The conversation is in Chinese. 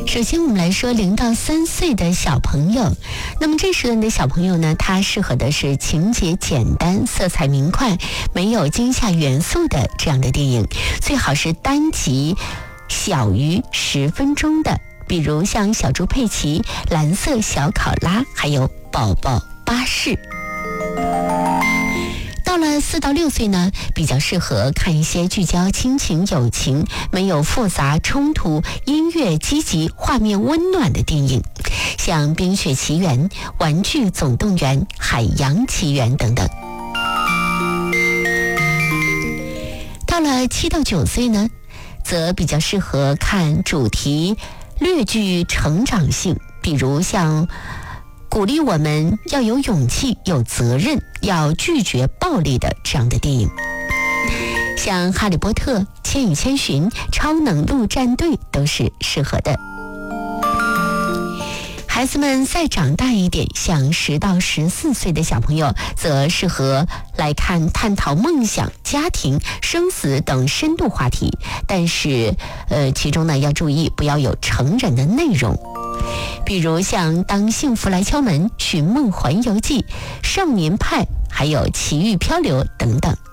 首先我们来说0到3岁的小朋友，那么这时段的小朋友呢，他适合的是情节简单、色彩明快、没有惊吓元素的这样的电影，最好是单集小于10分钟的，比如像小猪佩奇、蓝色小考拉，还有宝宝巴士。到了4到6岁呢，比较适合看一些聚焦亲情友情、没有复杂冲突、音乐积极、画面温暖的电影，像《冰雪奇缘》、《玩具总动员》、《海洋奇缘》等等。到了7到9岁呢，则比较适合看主题略具成长性，比如像鼓励我们要有勇气、有责任、要拒绝暴力的这样的电影，像《哈利波特》、《千与千寻》、《超能陆战队》都是适合的。孩子们再长大一点，像10到14岁的小朋友，则适合来看探讨梦想、家庭、生死等深度话题，但是其中呢要注意不要有成人的内容，比如像《当幸福来敲门》、《寻梦环游记》、《少年派》，还有《奇遇漂流》等等。